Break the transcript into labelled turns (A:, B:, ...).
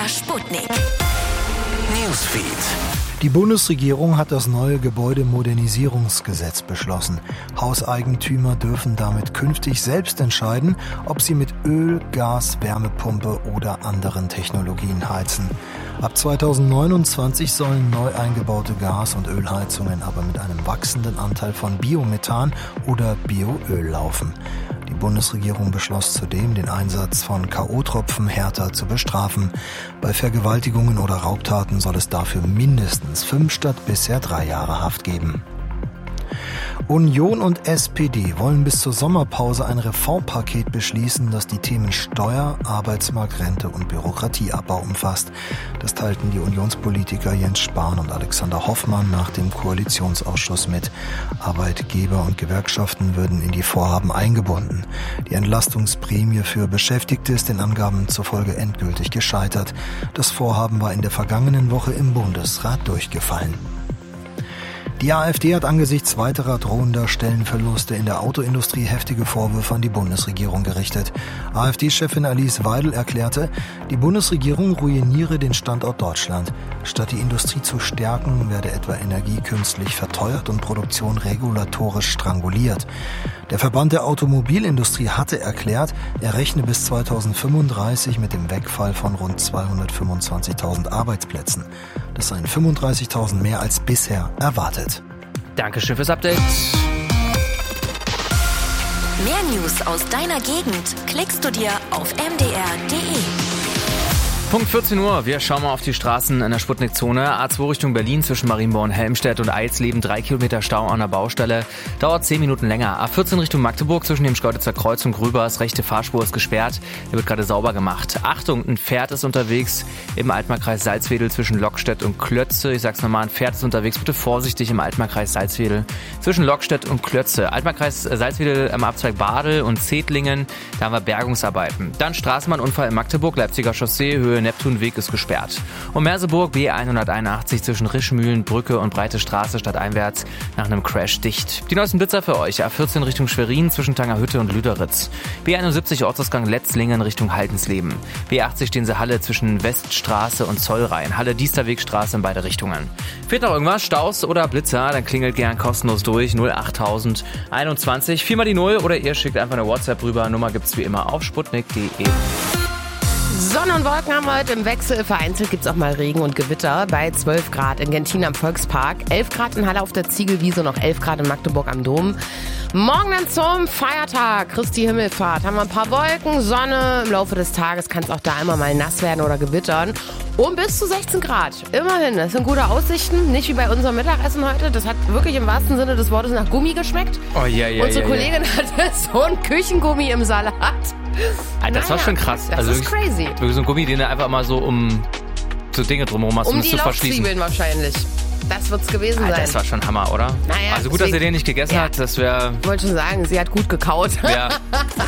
A: MDR Sputnik.
B: Newsfeed.
C: Die Bundesregierung hat das neue Gebäudemodernisierungsgesetz beschlossen. Hauseigentümer dürfen damit künftig selbst entscheiden, ob sie mit Öl, Gas, Wärmepumpe oder anderen Technologien heizen. Ab 2029 sollen neu eingebaute Gas- und Ölheizungen aber mit einem wachsenden Anteil von Biomethan oder Bioöl laufen. Die Bundesregierung beschloss zudem, den Einsatz von K.O.-Tropfen härter zu bestrafen. Bei Vergewaltigungen oder Raubtaten soll es dafür mindestens 5 statt bisher 3 Jahre Haft geben. Union und SPD wollen bis zur Sommerpause ein Reformpaket beschließen, das die Themen Steuer, Arbeitsmarkt, Rente und Bürokratieabbau umfasst. Das teilten die Unionspolitiker Jens Spahn und Alexander Hoffmann nach dem Koalitionsausschuss mit. Arbeitgeber und Gewerkschaften würden in die Vorhaben eingebunden. Die Entlastungsprämie für Beschäftigte ist den Angaben zufolge endgültig gescheitert. Das Vorhaben war in der vergangenen Woche im Bundesrat durchgefallen. Die AfD hat angesichts weiterer drohender Stellenverluste in der Autoindustrie heftige Vorwürfe an die Bundesregierung gerichtet. AfD-Chefin Alice Weidel erklärte, die Bundesregierung ruiniere den Standort Deutschland. Statt die Industrie zu stärken, werde etwa Energie künstlich verteuert und Produktion regulatorisch stranguliert. Der Verband der Automobilindustrie hatte erklärt, er rechne bis 2035 mit dem Wegfall von rund 225.000 Arbeitsplätzen. Das seien 35.000 mehr als bisher erwartet.
D: Dankeschön fürs Update.
A: Mehr News aus deiner Gegend klickst du dir auf mdr.de.
D: Punkt 14 Uhr, wir schauen mal auf die Straßen in der Sputnik-Zone. A2 Richtung Berlin zwischen Marienborn und Helmstedt und Eilsleben, 3 Kilometer Stau an der Baustelle. Dauert 10 Minuten länger. A14 Richtung Magdeburg zwischen dem Schkeuditzer Kreuz und Grübers, rechte Fahrspur ist gesperrt. Der wird gerade sauber gemacht. Achtung, ein Pferd ist unterwegs im Altmarkkreis Salzwedel zwischen Lockstedt und Klötze. Ich sag's nochmal, ein Pferd ist unterwegs. Bitte vorsichtig im Altmarkkreis Salzwedel zwischen Lockstedt und Klötze. Altmarkkreis Salzwedel am Abzweig Badel und Zedlingen, da haben wir Bergungsarbeiten. Dann Straßenbahnunfall in Magdeburg, Leipziger Chaussee, Höhe Neptunweg ist gesperrt. Und Merseburg B181 zwischen Rischmühlen, Brücke und Breite Straße stadteinwärts nach einem Crash dicht. Die neuesten Blitzer für euch. A14 Richtung Schwerin zwischen Tangerhütte und Lüderitz. B71 Ortsausgang Letzlingen Richtung Haldensleben. B80 Steense-Halle zwischen Weststraße und Zollrhein. Halle-Diesterwegstraße in beide Richtungen. Fehlt noch irgendwas? Staus oder Blitzer? Dann klingelt gern kostenlos durch 08021 4 mal die 0 oder ihr schickt einfach eine WhatsApp rüber. Nummer gibt's wie immer auf sputnik.de.
E: Sonne und Wolken haben wir heute im Wechsel. Vereinzelt gibt es auch mal Regen und Gewitter bei 12 Grad in Gentin am Volkspark, 11 Grad in Halle auf der Ziegelwiese, noch 11 Grad in Magdeburg am Dom. Morgen dann zum Feiertag, Christi Himmelfahrt, haben wir ein paar Wolken, Sonne. Im Laufe des Tages kann es auch da immer mal nass werden oder gewittern. Und bis zu 16 Grad. Immerhin, das sind gute Aussichten. Nicht wie bei unserem Mittagessen heute. Das hat wirklich im wahrsten Sinne des Wortes nach Gummi geschmeckt.
D: Oh ja.
E: Unsere Kollegin hatte so ein Küchengummi im Salat.
D: Das war schon krass.
E: Das ist crazy.
D: Wirklich so ein Gummi, den er einfach mal so um so Dinge drumherum hast, um es zu verschließen.
E: Lauchzwiebeln wahrscheinlich. Das wird's gewesen sein.
D: Das war schon Hammer, oder?
E: Naja,
D: also gut, dass er den nicht gegessen hat. Das wäre...
E: Ich wollte schon sagen, sie hat gut gekaut.
D: Ja.